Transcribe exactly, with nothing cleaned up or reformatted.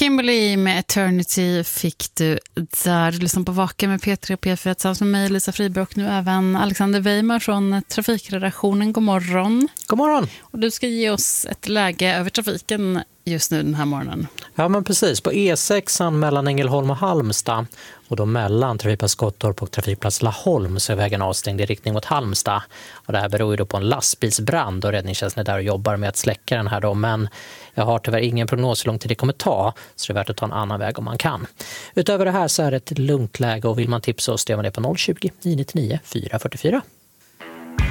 Kimberly med Eternity fick du där. Du lyssnar på Vaka med P tre och P fyra tillsammans med mig, Lisa Friberg, och nu även Alexander Weimar från Trafikredaktionen. God morgon. God morgon. Och du ska ge oss ett läge över trafiken just nu den här morgonen. Ja, men precis. På E sex mellan Ängelholm och Halmstad och då mellan Trafikplats Gottorp och Trafikplats Laholm så är vägen avstängd i riktning mot Halmstad. Och det här beror ju då på en lastbilsbrand och räddningstjänsten är där och jobbar med att släcka den här då. Men jag har tyvärr ingen prognos hur lång tid det kommer ta, så det är värt att ta en annan väg om man kan. Utöver det här så är det ett lugnt läge och vill man tipsa oss, det är man det på noll tjugo, nio nio nio, fyra fyra fyra.